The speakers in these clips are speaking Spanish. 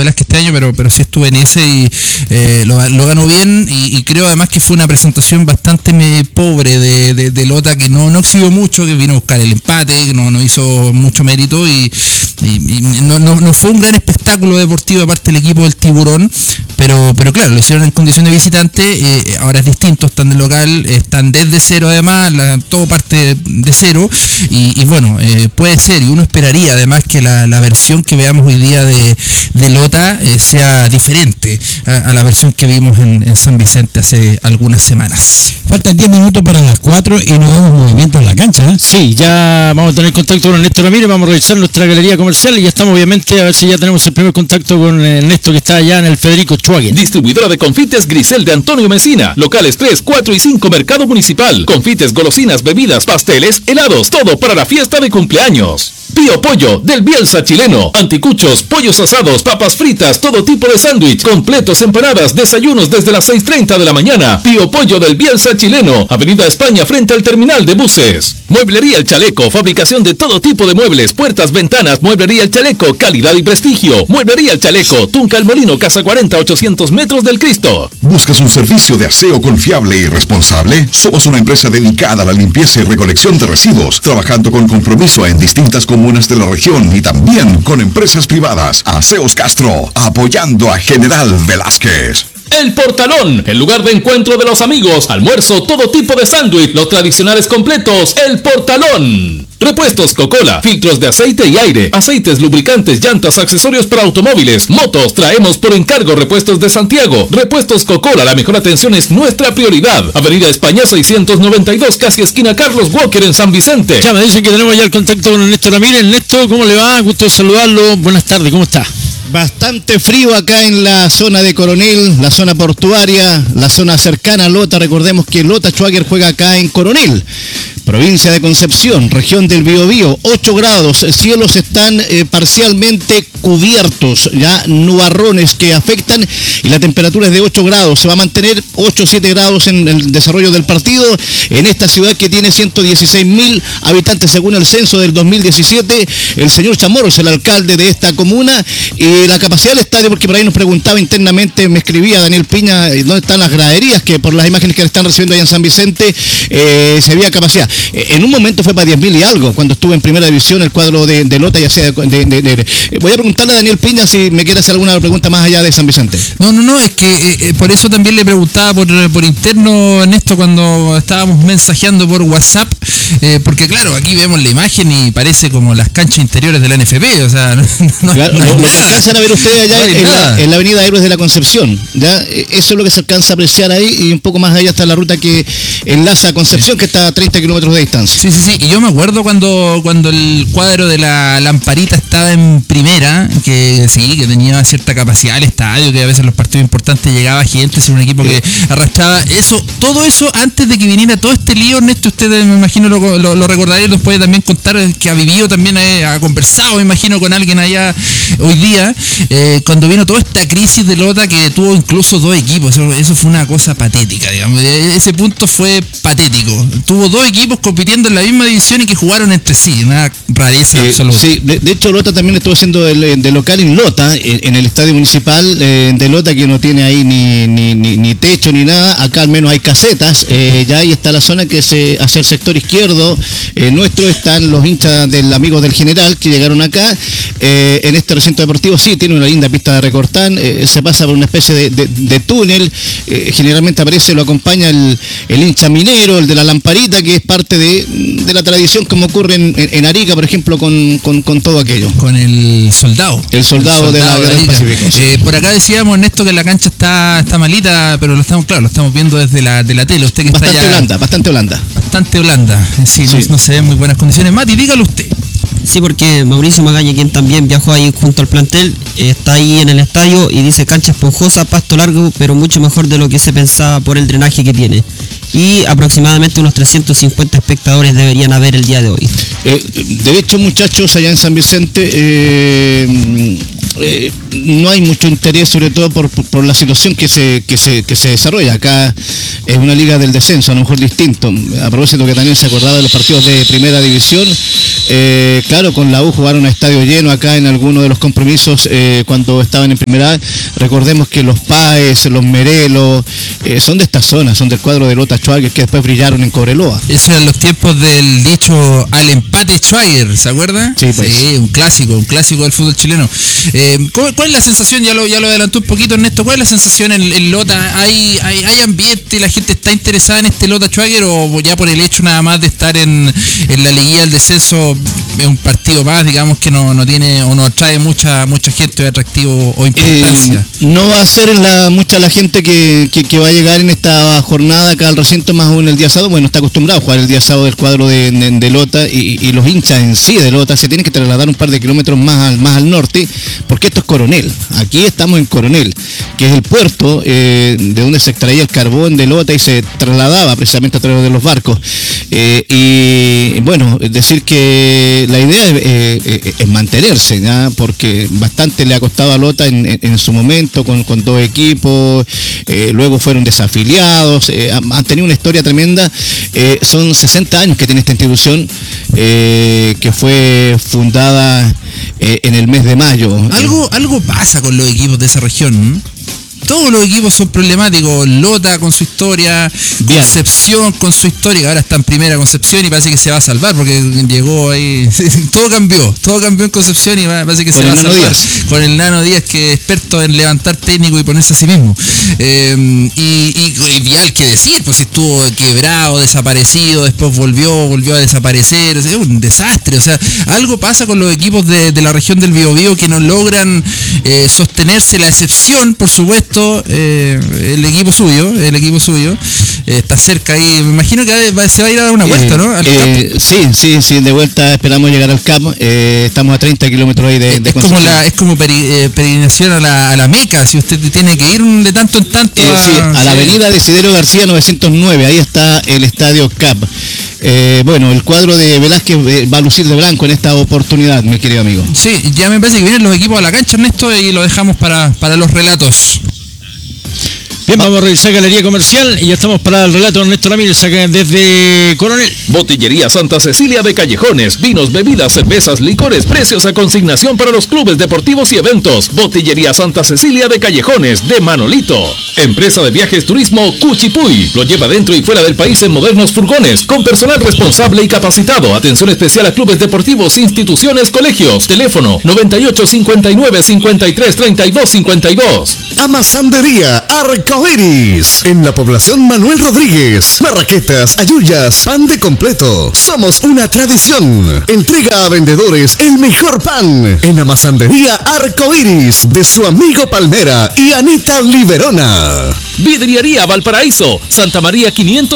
Velázquez este año, pero sí estuve en ese y lo ganó bien y creo además que fue una presentación bastante pobre de Lota, que no exhibió mucho, que vino a buscar el empate, que no hizo mucho mérito y no fue un gran espectáculo deportivo aparte del equipo del Tiburón, pero claro, lo hicieron en condición de visitante. Ahora es distinto, están de local, están desde cero además, todo parte de cero y bueno, puede ser, y uno esperaría además que la versión que veamos hoy día de Lota sea diferente a la versión que vimos en San Vicente hace algunas semanas. Faltan 10 minutos para las 4 y no vemos movimiento en la cancha, ¿eh? Sí, ya vamos a tener contacto con Ernesto Ramírez, vamos a revisar nuestra galería comercial y ya estamos obviamente a ver si ya tenemos el primer contacto con Ernesto, que está allá en el Federico Schwager. Distribuidora de confites Grisel de Antonio Mesina, locales 3, 4 y 5 Mercado Municipal, confites, golosinas, bebidas, pasteles, helados, todo para la fiesta de cumpleaños. Pío Pollo, del Bielsa chileno, anticuchos, pollos asados, papas fritas, todo tipo de sándwich, completos, empanadas, desayunos desde las 6:30 de la mañana. Pío Pollo del Bielsa chileno, Avenida España frente al terminal de buses. Mueblería El Chaleco, fabricación de todo tipo de muebles, puertas, ventanas. Mueblería El Chaleco, calidad y prestigio. Mueblería El Chaleco, Tunca El Molino, Casa 40, 800 metros del Cristo. ¿Buscas un servicio de aseo confiable y responsable? Somos una empresa dedicada a la limpieza y recolección de residuos, trabajando con compromiso en distintas comunas de la región y también con empresas privadas. Aseos Castro, apoyando a General Velázquez. El Portalón, el lugar de encuentro de los amigos, almuerzo, todo tipo de sándwich, los tradicionales completos. El Portalón. Repuestos Coca-Cola, filtros de aceite y aire, aceites, lubricantes, llantas, accesorios para automóviles, motos. Traemos por encargo repuestos de Santiago. Repuestos Coca-Cola, la mejor atención es nuestra prioridad. Avenida España 692, casi esquina Carlos Walker en San Vicente. Ya me dicen que tenemos ya el contacto con Ernesto Ramírez. Ernesto, ¿cómo le va? Gusto saludarlo. Buenas tardes, ¿cómo está? Bastante frío acá en la zona de Coronel, la zona portuaria, la zona cercana a Lota. Recordemos que Lota Schwager juega acá en Coronel, provincia de Concepción, región del Biobío. 8 grados, cielos están parcialmente cubiertos, ya nubarrones que afectan, y la temperatura es de 8 grados. Se va a mantener 8 o 7 grados en el desarrollo del partido en esta ciudad que tiene 116.000 habitantes según el censo del 2017. El señor Chamorro es el alcalde de esta comuna. Y la capacidad del estadio, porque por ahí nos preguntaba internamente, me escribía Daniel Piña, ¿dónde están las graderías? Que por las imágenes que le están recibiendo allá en San Vicente, se veía capacidad. En un momento fue para 10.000 y algo, cuando estuvo en primera división el cuadro de Lota, ya sea voy a preguntarle a Daniel Piña si me quiere hacer alguna pregunta más allá de San Vicente. No, es que por eso también le preguntaba por interno, Ernesto, cuando estábamos mensajeando por WhatsApp, porque claro, aquí vemos la imagen y parece como las canchas interiores de la NFP, o sea, claro, lo que alcanzan a ver ustedes allá en la avenida Héroes de la Concepción, ¿ya? Eso es lo que se alcanza a apreciar ahí, y un poco más allá está la ruta que enlaza a Concepción, que está a 30 kilómetros de distancia. Sí, y yo me acuerdo cuando el cuadro de la Lamparita estaba en primera, que sí, que tenía cierta capacidad el estadio, que a veces en los partidos importantes llegaba gente, era un equipo que arrastraba eso, todo eso antes de que viniera todo este lío. Ernesto, usted me imagino lo recordaría, nos puede también contar que ha vivido también, ha conversado, me imagino, con alguien allá hoy día, cuando vino toda esta crisis de Lota, que tuvo incluso 2 equipos. Eso fue una cosa patética, digamos. Ese punto fue patético. Tuvo 2 equipos compitiendo en la misma división y que jugaron entre sí, una rareza absoluta. Sí, de hecho Lota también estuvo haciendo de local en Lota, en el estadio municipal de Lota, que no tiene ahí ni techo ni nada. Acá al menos hay casetas, ya ahí está la zona que hacia el sector izquierdo nuestro están los hinchas del Amigos del General que llegaron acá. En este recinto deportivo sí tiene una linda pista de recortán, se pasa por una especie de túnel, generalmente lo acompaña el hincha minero, el de la Lamparita, que es parte de la tradición, como ocurre en Arica, por ejemplo, con todo aquello. Con el soldado. El soldado de la Guerra del Pacífico. Sí. Por acá decíamos, Ernesto, que la cancha está malita, pero lo estamos viendo desde la tele. Usted que bastante está allá, bastante blanda. Sí. No se ven muy buenas condiciones. Mati, dígalo usted. Sí, porque Mauricio Magaña, quien también viajó ahí junto al plantel, está ahí en el estadio y dice: cancha esponjosa, pasto largo, pero mucho mejor de lo que se pensaba por el drenaje que tiene. y aproximadamente unos 350 espectadores deberían haber el día de hoy. De hecho, muchachos, allá en San Vicente no hay mucho interés, sobre todo por la situación que se desarrolla. Acá es una liga del descenso, a lo mejor distinto. A propósito que también se acordaba de los partidos de primera división, claro, con la U jugaron a estadio lleno acá en algunos de los compromisos cuando estaban en primera. Recordemos que los Páez, los Merelos, son de esta zona, son del cuadro de Lota Schwager, que después brillaron en Cobreloa. Esos eran los tiempos del dicho al empate Schwager, ¿se acuerda? Sí, pues. Sí, un clásico del fútbol chileno. ¿Cuál es la sensación? Ya lo adelantó un poquito Ernesto. ¿Cuál es la sensación en Lota? ¿Hay ambiente? ¿La gente está interesada en este Lota Schwager o ya por el hecho nada más de estar en la liguilla del descenso es un partido más, digamos, que no tiene o no trae mucha gente de atractivo o importancia? No va a ser mucha la gente que va a llegar en esta jornada acá al recinto, más aún el día sábado. Bueno, está acostumbrado a jugar el día sábado del cuadro de Lota y los hinchas en sí de Lota se tienen que trasladar un par de kilómetros más al norte, porque esto es Coronel. Aquí estamos en Coronel, que es el puerto de donde se extraía el carbón de Lota y se trasladaba precisamente a través de los barcos. Y bueno, es decir que la idea es mantenerse, ¿ya? Porque bastante le ha costado a Lota en su momento con dos equipos, luego fueron desafiliados, han tenido una historia tremenda. Son 60 años que tiene esta institución, que fue fundada en el mes de mayo. Algo pasa con los equipos de esa región, ¿no? Todos los equipos son problemáticos. Lota con su historia, Concepción con su historia, que ahora está en primera Concepción y parece que se va a salvar porque llegó ahí. Todo cambió en Concepción y parece que se va a salvar. Con el Nano Díaz, que es experto en levantar técnico y ponerse a sí mismo. Y Vial, que decir, pues estuvo quebrado, desaparecido, después volvió a desaparecer. Es un desastre. O sea, algo pasa con los equipos de la región del Biobío que no logran sostenerse. La excepción, por supuesto, el equipo suyo está cerca ahí. Me imagino que se va a ir a dar una vuelta, ¿no? Sí, de vuelta esperamos llegar al campo. Estamos a 30 kilómetros ahí de Concepción. Es como peregrinación a la Meca, si usted tiene que ir de tanto en tanto a la avenida Desiderio García 909, ahí está el Estadio CAP. Bueno, el cuadro de Velázquez va a lucir de blanco en esta oportunidad, mi querido amigo. Sí, ya me parece que vienen los equipos a la cancha, Ernesto, y lo dejamos para los relatos. Bien, vamos a revisar Galería Comercial y ya estamos para el relato de Ernesto Ramírez acá desde Coronel. Botillería Santa Cecilia de Callejones, vinos, bebidas, cervezas, licores, precios a consignación para los clubes deportivos y eventos. Botillería Santa Cecilia de Callejones, de Manolito. Empresa de viajes turismo Cuchipuy, lo lleva dentro y fuera del país en modernos furgones, con personal responsable y capacitado. Atención especial a clubes deportivos, instituciones, colegios. Teléfono 98 59 53 32 52. Amasandería Arcoiris, en la población Manuel Rodríguez. Marraquetas, ayuyas, pan de completo. Somos una tradición. Entrega a vendedores el mejor pan. En Amasandería Arcoiris, de su amigo Palmera y Anita Liberona. Vidriería Valparaíso, Santa María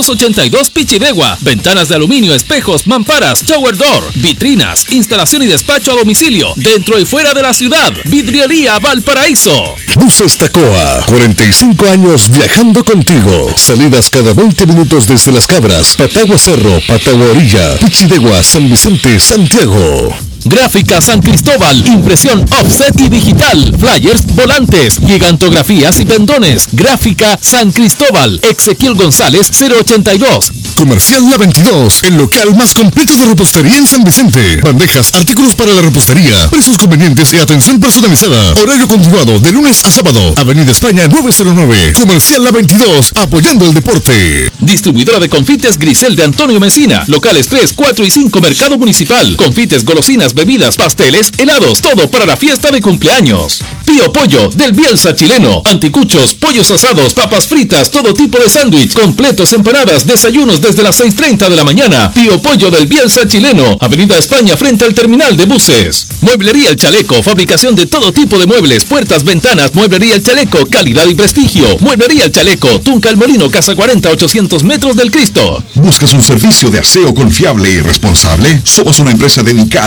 582 Pichidegua. Ventanas de aluminio, espejos, mamparas, shower door, vitrinas, instalación y despacho a domicilio, dentro y fuera de la ciudad. Vidriería Valparaíso. Buses Tacoa, 45 años viajando contigo. Salidas cada 20 minutos desde Las Cabras, Patagua Cerro, Patagua Orilla, Pichidegua, San Vicente, Santiago. Gráfica San Cristóbal, impresión offset y digital, flyers, volantes, gigantografías y pendones. Gráfica San Cristóbal, Ezequiel González 082. Comercial La 22, el local más completo de repostería en San Vicente. Bandejas, artículos para la repostería, precios convenientes y atención personalizada. Horario continuado de lunes a sábado. Avenida España 909. Comercial La 22, apoyando el deporte. Distribuidora de confites Grisel de Antonio Mesina. Locales 3, 4 y 5 Mercado Municipal. Confites, golosinas, bebidas, pasteles, helados, todo para la fiesta de cumpleaños. Pío Pollo del Bielsa chileno. Anticuchos, pollos asados, papas fritas, todo tipo de sándwich, completos, empanadas, desayunos desde las 6:30 de la mañana. Pío Pollo del Bielsa chileno. Avenida España frente al terminal de buses. Mueblería El Chaleco, fabricación de todo tipo de muebles, puertas, ventanas. Mueblería El Chaleco, calidad y prestigio. Mueblería El Chaleco, Tunca El Molino, Casa 40, 800 metros del Cristo. ¿Buscas un servicio de aseo confiable y responsable? Somos una empresa dedicada a la limpieza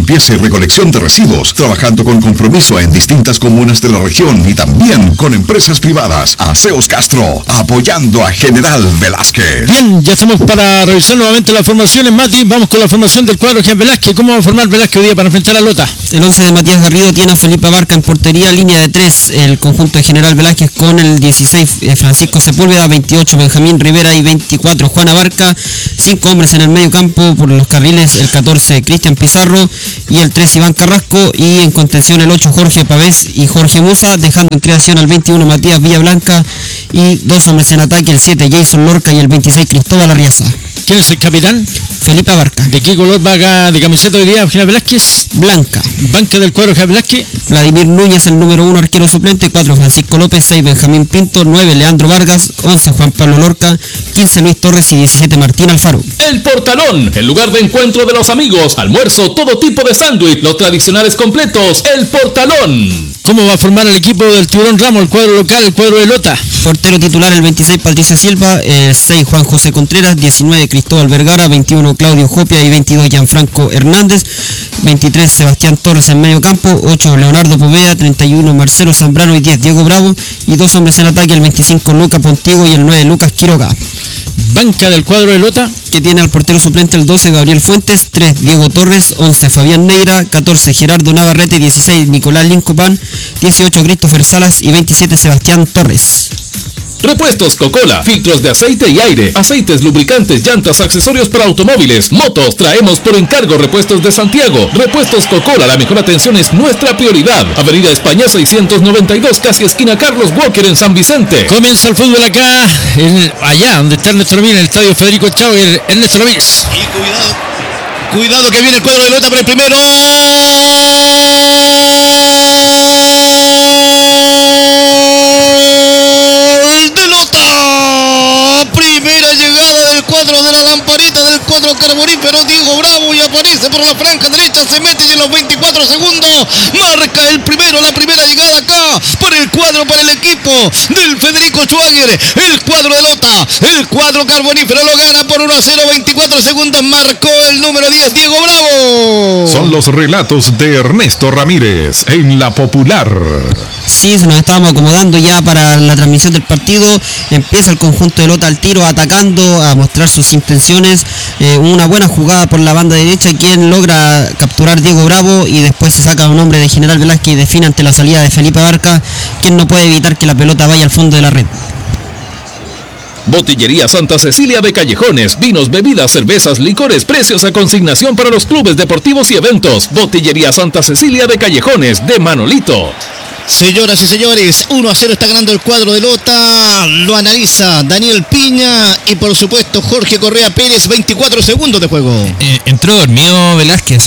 limpieza y recolección de residuos, trabajando con compromiso en distintas comunas de la región y también con empresas privadas. Aseos Castro, apoyando a General Velázquez. Bien, ya estamos para revisar nuevamente las formaciones. Mati, vamos con la formación del cuadro General Velázquez. ¿Cómo va a formar Velázquez hoy día para enfrentar a Lota? El 11 de Matías Garrido tiene a Felipe Abarca en portería, línea de 3, el conjunto de General Velázquez con el 16 Francisco Sepúlveda, 28 Benjamín Rivera y 24 Juan Abarca, 5 hombres en el medio campo por los carriles, el 14 Cristian Pizarro y el 3 Iván Carrasco, y en contención el 8 Jorge Pavés y Jorge Musa, dejando en creación al 21 Matías Villablanca y 2 hombres en ataque, el 7 Jason Lorca y el 26 Cristóbal Arriaza. ¿Quién es el capitán? Felipe Abarca. ¿De qué color va acá de camiseta hoy día General Velázquez? Blanca. Banca del cuadro General Velázquez. Vladimir Núñez, el número 1, arquero suplente, 4 Francisco López, 6 Benjamín Pinto, 9 Leandro Vargas, 11 Juan Pablo Lorca, 15 Luis Torres y 17 Martín Alfaro. El Portalón, el lugar de encuentro de los amigos, almuerzo, todo tipo de sándwich, los tradicionales completos, El Portalón. ¿Cómo va a formar el equipo del Tiburón Ramos, el cuadro local, el cuadro de Lota? Portero titular el 26 Patricio Silva, 6 Juan José Contreras, 19 Cristóbal Vergara, 21 Claudio Jopia y 22 Gianfranco Hernández, 23 Sebastián Torres en medio campo, 8 Leonardo Poveda, 31 Marcelo Zambrano y 10 Diego Bravo, y 2 hombres en ataque, el 25 Luca Pontigo y el 9 Lucas Quiroga. Banca del cuadro de Lota, que tiene al portero suplente el 12 Gabriel Fuentes, 3 Diego Torres, 11 Fabián Neira, 14 Gerardo Navarrete, 16 Nicolás Lincopan, 18 Christopher Salas y 27 Sebastián Torres. Repuestos Coca-Cola, filtros de aceite y aire, aceites, lubricantes, llantas, accesorios para automóviles, motos. Traemos por encargo repuestos de Santiago. Repuestos Coca-Cola, la mejor atención es nuestra prioridad. Avenida España 692, casi esquina Carlos Walker en San Vicente. Comienza el fútbol acá, allá donde está Ernesto Ramírez, en el estadio Federico Chauger. Ernesto Ramírez. Y cuidado que viene el cuadro de Lota por el primero. De Lota, primera llegada del cuadro de la lamparita del cuadro carbonífero Diego Bravo, y aparece por la franja derecha, se mete y en los 24 segundos marca el primero, la primera llegada acá por el cuadro, para el equipo del Federico Schwager. El cuadro de Lota, el cuadro carbonífero lo gana por 1-0, 24 segundos, marcó el número 10 Diego Bravo. Son los relatos de Ernesto Ramírez en La Popular. Sí, se nos estábamos acomodando ya para la transmisión del partido. Empieza el conjunto de Lota al tiro, atacando, a mostrar sus intenciones. Una buena jugada por la banda derecha, quien logra capturar Diego Bravo, y después se saca un hombre de General Velázquez y define ante la salida de Felipe Abarca, quien no puede evitar que la pelota vaya al fondo de la red. Botillería Santa Cecilia de Callejones, vinos, bebidas, cervezas, licores, precios a consignación para los clubes deportivos y eventos. Botillería Santa Cecilia de Callejones, de Manolito. Señoras y señores, 1-0 está ganando el cuadro de Lota. Lo analiza Daniel Piña y por supuesto Jorge Correa Pérez. 24 segundos de juego. Entró dormido Velázquez,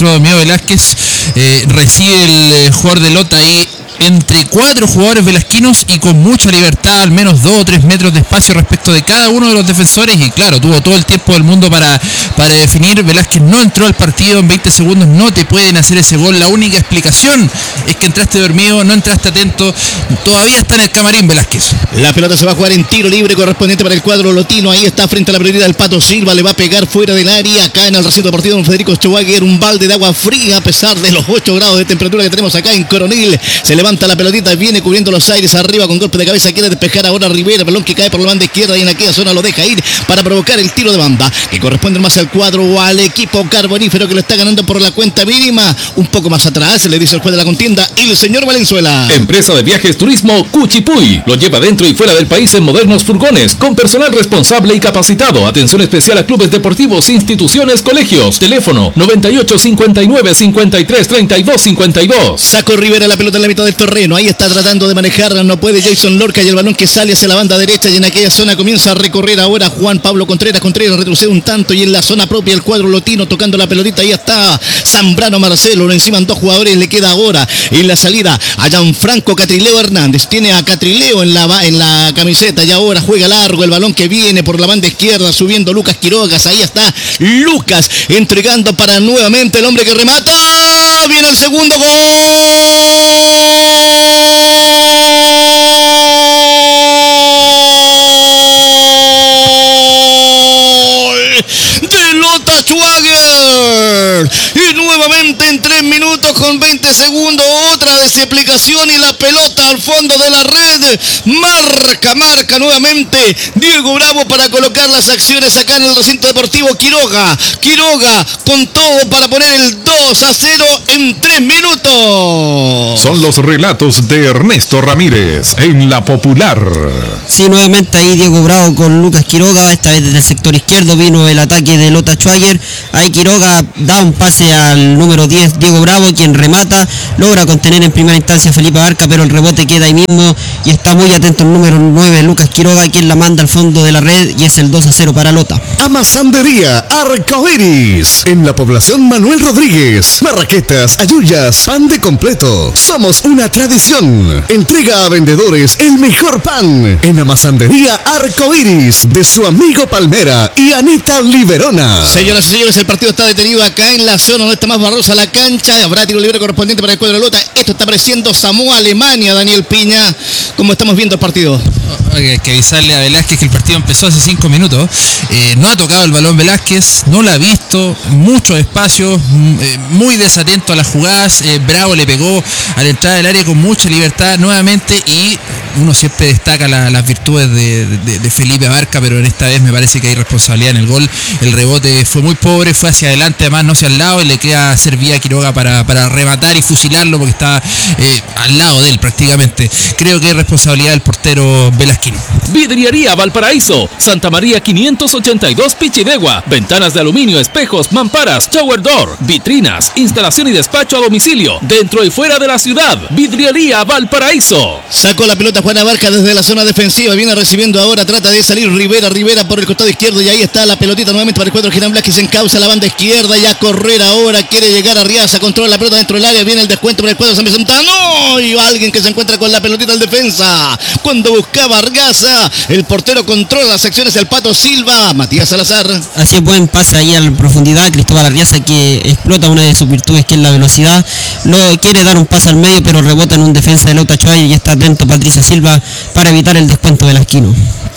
recibe el jugador de Lota ahí entre 4 jugadores velasquinos y con mucha libertad, al menos 2 o 3 metros de espacio respecto de cada uno de los defensores, y claro, tuvo todo el tiempo del mundo para definir. Velázquez no entró al partido, en 20 segundos no te pueden hacer ese gol. La única explicación es que entraste dormido, no entraste atento. Todavía está en el camarín Velázquez. La pelota se va a jugar en tiro libre correspondiente para el cuadro lotino. Ahí está frente a la prioridad del Pato Silva, le va a pegar fuera del área. Acá en el recinto deportivo don Federico Schwager, un balde de agua fría a pesar de los 8 grados de temperatura que tenemos acá en Coronel. Se levanta la pelotita, viene cubriendo los aires arriba con golpe de cabeza, quiere despejar ahora Rivera, balón que cae por la banda izquierda y en aquella zona lo deja ir para provocar el tiro de banda, que corresponde más al cuadro o al equipo carbonífero, que lo está ganando por la cuenta mínima. Un poco más atrás, se le dice el juez de la contienda, el señor Valenzuela. Empresa de viajes turismo Cuchipuy, lo lleva dentro y fuera del país en modernos furgones, con personal responsable y capacitado. Atención especial a clubes deportivos, instituciones, colegios. Teléfono 98 59 53 32 52. Sacó Rivera la pelota en la mitad del terreno. Ahí está tratando de manejarla, no puede Jason Lorca, y el balón que sale hacia la banda derecha, y en aquella zona comienza a recorrer ahora Juan Pablo Contreras. Contreras retrocede un tanto y en la zona propia el cuadro lotino tocando la pelotita. Ahí está Zambrano Marcelo, lo enciman 2 jugadores, le queda ahora en la salida a Gianfranco Catrileo Hernández. Tiene a Catrileo en la camiseta y ahora juega largo el balón que viene por la banda izquierda subiendo Lucas Quirogas. Ahí está Lucas entregando para nuevamente el hombre que remata. Viene el segundo gol de Lota Schwager, y nuevamente con 20 segundos, otra desexplicación y la pelota al fondo de la red. Marca nuevamente Diego Bravo para colocar las acciones acá en el recinto deportivo Quiroga con todo para poner el 2-0 en 3 minutos. Son los relatos de Ernesto Ramírez en La Popular. Sí, nuevamente ahí Diego Bravo con Lucas Quiroga, esta vez desde el sector izquierdo vino el ataque de Lota Schwager. Ahí Quiroga da un pase al número 10 Diego Bravo, quien remata, logra contener en primera instancia a Felipe Abarca, pero el rebote queda ahí mismo y está muy atento el número 9 Lucas Quiroga, quien la manda al fondo de la red y es el 2-0 para Lota. Amasandería Arcoiris en la población Manuel Rodríguez. Marraquetas, ayuyas, pan de completo. Somos una tradición. Entrega a vendedores el mejor pan en Amasandería Arcoiris de su amigo Palmera y Anita Liberona. Señoras y señores, el partido está detenido acá en la zona donde está más barrosa la cancha. Habrá tiro libre correspondiente para el cuadro de Lota. Esto está apareciendo Samoa, Alemania, Daniel Piña. ¿Cómo estamos viendo el partido? Hay que avisarle a Velázquez que el partido empezó hace 5 minutos. No ha tocado el balón Velázquez, no lo ha visto, muchos espacios, muy desatento a las jugadas. Bravo le pegó a la entrada del área con mucha libertad nuevamente y uno siempre destaca las virtudes de Felipe Abarca, pero en esta vez me parece que hay responsabilidad en el gol. El rebote fue muy pobre, fue hacia adelante, además no hacia el lado, y le queda hacer vía a Quiroga para rematar y fusilarlo porque está al lado de él prácticamente. Creo que es responsabilidad del portero Velázquez. Vidriería Valparaíso, Santa María 582 Pichidegua. Ventanas de aluminio, espejos, mamparas, shower door, vitrinas, instalación y despacho a domicilio, dentro y fuera de la ciudad. Vidriería Valparaíso. Sacó la pelota Juan Abarca desde la zona defensiva, viene recibiendo ahora, trata de salir Rivera por el costado izquierdo y ahí está la pelotita nuevamente para el cuadro Ginán Blasquez, encausa la banda izquierda y a correr ahora, quiere llegar a Riaza, controla la pelota dentro del área, viene el descuento para el cuadro San Vicente. ¡No! Y alguien que se encuentra con la pelotita al defensa, cuando buscaba Argaza, el portero controla las acciones del Pato Silva, Matías Salazar. Así es, buen pase ahí a la profundidad, Cristóbal Arriaza, que explota una de sus virtudes, que es la velocidad. No quiere dar un pase al medio, pero rebota en un defensa de Lota Schwager y está atento Patricia Silva para evitar el descuento de la esquina.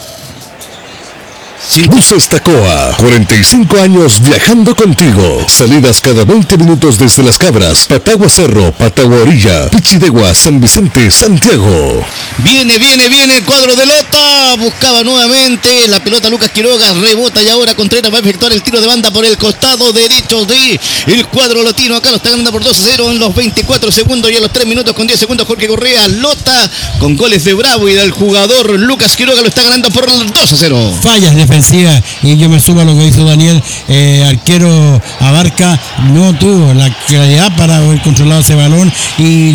Buses Tacoa, 45 años viajando contigo. Salidas cada 20 minutos desde Las Cabras, Patagua Cerro, Patagua Orilla, Pichidegua, San Vicente, Santiago. Viene el cuadro de Lota, buscaba nuevamente la pelota Lucas Quiroga, rebota y ahora Contreras va a efectuar el tiro de banda por el costado derecho de el cuadro lotino. Acá lo está ganando por 2-0 en los 24 segundos y en los 3 minutos con 10 segundos Jorge Correa. Lota con goles de Bravo y del jugador Lucas Quiroga lo está ganando por 2-0. Fallas defensivas, y yo me sumo a lo que hizo Daniel. Arquero Abarca no tuvo la claridad para haber controlado ese balón y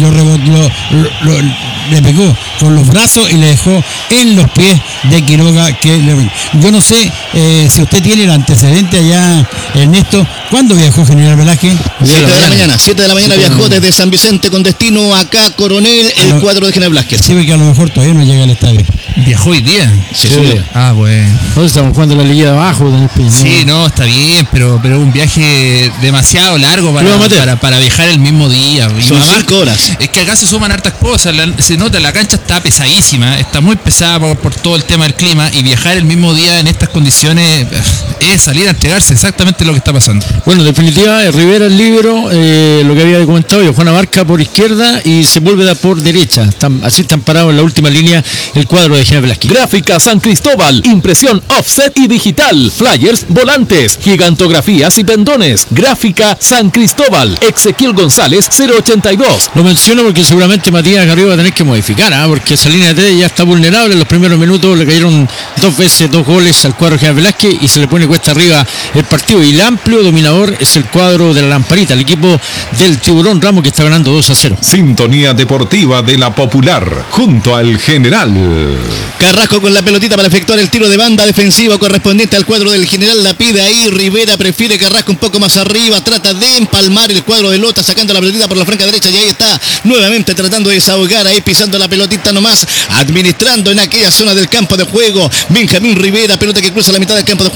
le pegó con los brazos y le dejó en los pies de Quiroga. Yo no sé si usted tiene el antecedente allá, Ernesto. ¿Cuándo viajó General Velázquez? 7 de la mañana viajó desde San Vicente con destino acá Coronel, el cuadro de General Velázquez. Sí, porque a lo mejor todavía no llega al estadio. ¿Viajó hoy día? Sí. Ah, bueno. Nosotros estamos jugando la liguilla de abajo. Sí, no, está bien, pero un viaje demasiado largo para viajar el mismo día. Son 5 horas. Es que acá se suman hartas cosas, se nota, la cancha está pesadísima, está muy pesada por todo el tema del clima, y viajar el mismo día en estas condiciones es salir a entregarse, exactamente lo que está pasando. Bueno, en definitiva, Rivera el libero, lo que había comentado yo, Juan Abarca por izquierda y Sepúlveda por derecha. Así están parados en la última línea el cuadro de General Velázquez. Gráfica San Cristóbal, impresión offset y digital, flyers, volantes, gigantografías y pendones. Gráfica San Cristóbal, Ezequiel González 082. Lo menciono porque seguramente Matías Garrido va a tener que modificar, porque esa línea de 3 ya está vulnerable. En los primeros minutos le cayeron 2 veces 2 goles al cuadro General Velázquez y se le pone cuesta arriba el partido, y el amplio dominador es el cuadro de la Lamparita, el equipo del Tiburón Ramos, que está ganando 2-0. Sintonía deportiva de La Popular, junto al General. Carrasco con la pelotita para efectuar el tiro de banda defensivo correspondiente al cuadro del General. La pide ahí Rivera, prefiere Carrasco un poco más arriba, trata de empalmar el cuadro de Lota, sacando la pelotita por la franca derecha, y ahí está nuevamente tratando de desahogar, ahí pisando la pelotita nomás, administrando en aquella zona del campo de juego Benjamín Rivera, pelota que cruza la mitad del campo de juego,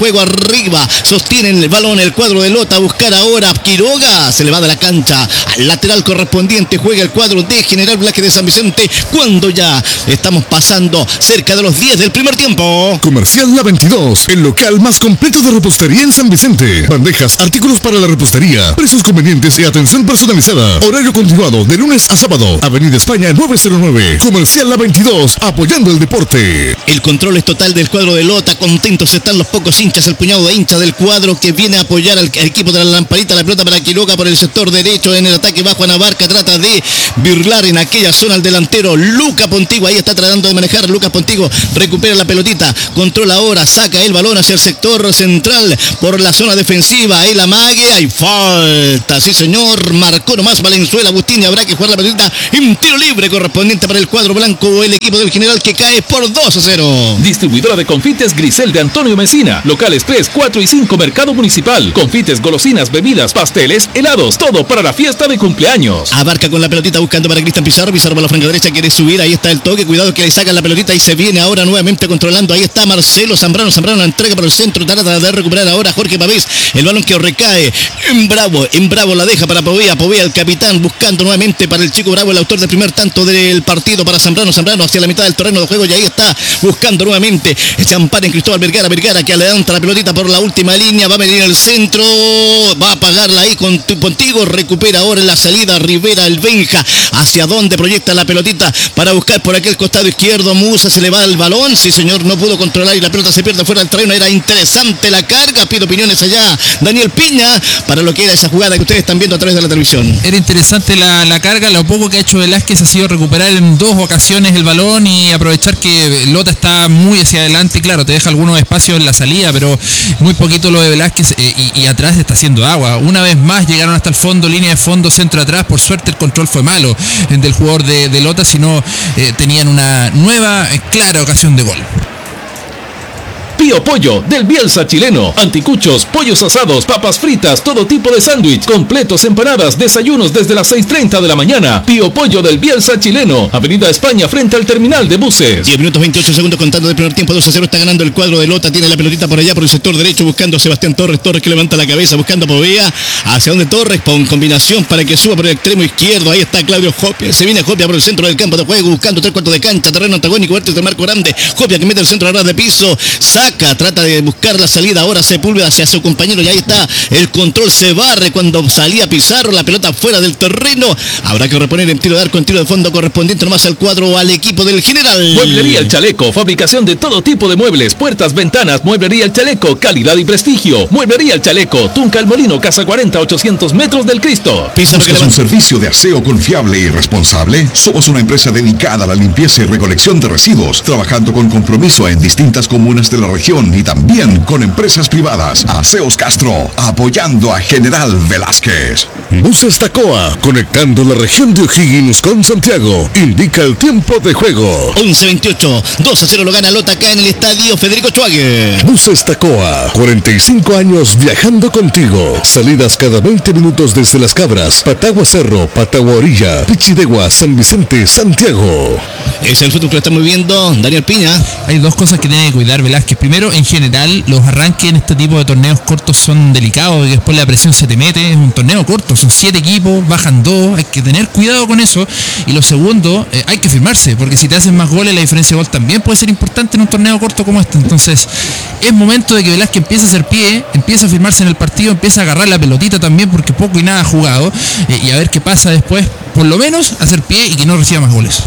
arriba, sostienen el balón el cuadro de Lota, a buscar ahora Quiroga, se le va de la cancha al lateral correspondiente, juega el cuadro de General Velázquez de San Vicente, cuando ya estamos pasando cerca de los 10 del primer tiempo. Comercial La 22, el local más completo de repostería en San Vicente. Bandejas, artículos para la repostería, precios convenientes y atención personalizada. Horario continuado de lunes a sábado. Avenida España 909. Comercial La 22, apoyando el deporte. El control es total del cuadro de Lota, contentos están los pocos hinchas, el puñado de hinchas del cuadro que viene a apoyar al equipo de la Lamparita. La pelota para Quiroga por el sector derecho, en el ataque bajo Anabarca, trata de birlar en aquella zona al delantero Lucas Pontigo, ahí está tratando de manejar Lucas Pontigo, recupera la pelotita, controla ahora, saca el balón hacia el sector central por la zona defensiva, el amague, hay falta, sí señor, marcó nomás Valenzuela Agustín y habrá que jugar la pelotita en tiro libre correspondiente para el cuadro blanco, el equipo del General que cae por 2-0. Distribuidora de confites Grisel de Antonio Mesina. Locales 3, 4 y 5 Mercado Municipal. Confites, golosinas, bebidas, pasteles, helados. Todo para la fiesta de cumpleaños. Abarca con la pelotita buscando para Cristian Pizarro. Pizarro por la franja derecha, quiere subir. Ahí está el toque. Cuidado que le sacan la pelotita y se viene ahora nuevamente controlando. Ahí está Marcelo Zambrano. Zambrano la entrega por el centro. Trata de recuperar ahora Jorge Pavés. El balón que recae en Bravo la deja para Povea. Povea el capitán buscando nuevamente para el chico Bravo, el autor del primer tanto del partido para Zambrano. Zambrano hacia la mitad del terreno de juego y ahí está buscando nuevamente Champán en Cristóbal Vergara. Vergara que levanta la pelotita por la última línea. Va a venir al centro. Va a pagarla ahí contigo. Recupera ahora en la salida Rivera el Benja. ¿Hacia dónde proyecta la pelotita? Para buscar por aquel costado izquierdo. Musa se le va el balón. Sí, señor, no pudo controlar y la pelota se pierde fuera del terreno. Era interesante la carga. Pido opiniones allá. Daniel Piña, para lo que era esa jugada que ustedes están viendo a través de la televisión. Era interesante la carga. Lo poco que ha hecho Velázquez ha sido recuperar en 2 ocasiones el balón y aprovechar que Lota está muy hacia adelante. Claro, te deja algunos espacios en la salida, pero muy poquito lo de Velázquez y atrás está haciendo agua. Una vez más llegaron hasta el fondo, línea de fondo, centro atrás. Por suerte el control fue malo del jugador de Lota, sino tenían una nueva clara ocasión de gol. Pío Pollo, del Bielsa chileno. Anticuchos, pollos asados, papas fritas, todo tipo de sándwich, completos, empanadas, desayunos desde las 6:30 de la mañana. Pío Pollo del Bielsa chileno. Avenida España frente al terminal de buses. 10 minutos 28 segundos contando del primer tiempo. 2-0 está ganando el cuadro de Lota. Tiene la pelotita por allá por el sector derecho buscando a Sebastián Torres. Torres que levanta la cabeza buscando a Povea. Hacia donde Torres con combinación para que suba por el extremo izquierdo. Ahí está Claudio Jopia. Se viene Jopia por el centro del campo de juego buscando 3/4 de cancha. Terreno antagónico. Vértice de marco grande. Jopia que mete el centro a ras de piso. Trata de buscar la salida ahora Sepúlveda hacia su compañero y ahí está el control, se barre cuando salía Pizarro, la pelota fuera del terreno, habrá que reponer en tiro de arco, en tiro de fondo correspondiente nomás al cuadro al equipo del General. Mueblería El Chaleco, fabricación de todo tipo de muebles, puertas, ventanas. Mueblería El Chaleco, calidad y prestigio. Mueblería El Chaleco, Tunca El Molino, Casa 40, 800 metros del Cristo. ¿Buscas un servicio de aseo confiable y responsable? Somos una empresa dedicada a la limpieza y recolección de residuos, trabajando con compromiso en distintas comunas de la región y también con empresas privadas. Aseos Castro, apoyando a General Velázquez. Buses Tacoa, conectando la región de O'Higgins con Santiago. Indica el tiempo de juego. 11:28, 2-0 lo gana Lota acá en el estadio Federico Schwager. Buses Tacoa, 45 años viajando contigo. Salidas cada 20 minutos desde Las Cabras, Patagua Cerro, Patagua Orilla, Pichidegua, San Vicente, Santiago. Es el fútbol que lo estamos viendo, Daniel Piña. Hay 2 cosas que tiene que cuidar Velázquez. Primero, en general, los arranques en este tipo de torneos cortos son delicados y después la presión se te mete. Es un torneo corto, son 7 equipos, bajan 2, hay que tener cuidado con eso. Y lo segundo, hay que firmarse, porque si te hacen más goles, la diferencia de gol también puede ser importante en un torneo corto como este. Entonces, es momento de que Velázquez empiece a hacer pie, empiece a firmarse en el partido, empiece a agarrar la pelotita también, porque poco y nada ha jugado, y a ver qué pasa después. Por lo menos, hacer pie y que no reciba más goles.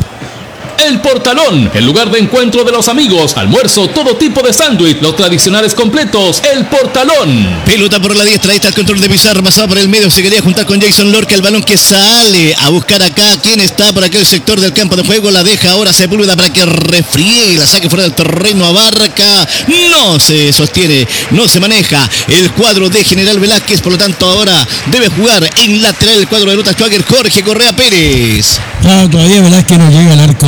El Portalón, el lugar de encuentro de los amigos, almuerzo, todo tipo de sándwich, los tradicionales completos. El Portalón. Pelota por la diestra, ahí está el control de Pizarro, pasado por el medio, se quería juntar con Jason Lorca, el balón que sale a buscar acá, quién está por aquel sector del campo de juego, la deja ahora Sepúlveda para que refriegue, la saque fuera del terreno, Abarca, no se sostiene, no se maneja el cuadro de General Velázquez, por lo tanto ahora debe jugar en lateral el cuadro de Lota Schwager, Jorge Correa Pérez. Claro, todavía Velázquez no llega al arco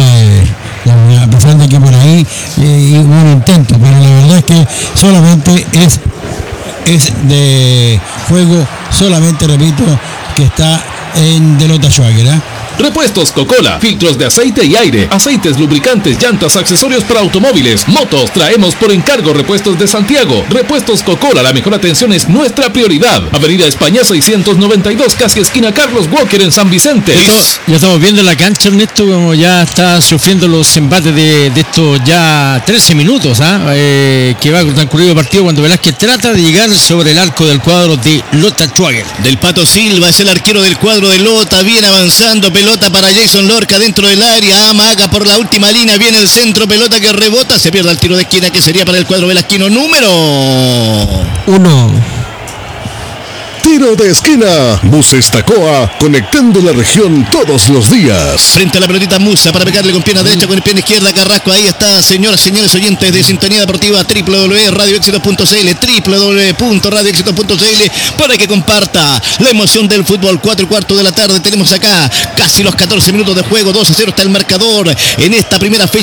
a pesar de que por ahí hubo un intento, pero la verdad es que solamente es de juego, solamente repito, que está en de Lota Schwager, Repuestos Coca-Cola, filtros de aceite y aire, aceites, lubricantes, llantas, accesorios para automóviles, motos. Traemos por encargo repuestos de Santiago. Repuestos Coca-Cola, la mejor atención es nuestra prioridad. Avenida España 692, casi esquina Carlos Walker en San Vicente. Ya estamos viendo la cancha, Ernesto, como ya está sufriendo los embates de estos ya 13 minutos, que va a transcurrir el partido cuando Velázquez trata de llegar sobre el arco del cuadro de Lota Schwager. Del Pato Silva es el arquero del cuadro de Lota, viene avanzando, pelota para Jason Lorca dentro del área, amaga por la última línea, viene el centro, pelota que rebota, se pierde el tiro de esquina que sería para el cuadro velasquino número 1. Tiro de esquina. Buses Tacoa, conectando la región todos los días. Frente a la pelotita Musa para pegarle con pierna derecha, con pierna izquierda, Carrasco. Ahí está, señoras, señores oyentes de Sintonía Deportiva, www.radioéxitos.cl, www.radioéxitos.cl, para que comparta la emoción del fútbol. 4:15 de la tarde, tenemos acá casi los 14 minutos de juego, 2-0 está el marcador en esta primera fecha